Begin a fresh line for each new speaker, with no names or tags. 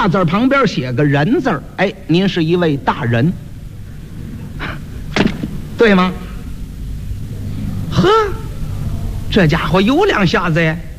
大字旁边写个人字儿，哎，您是一位大人，对吗？呵，这家伙有两下子呀！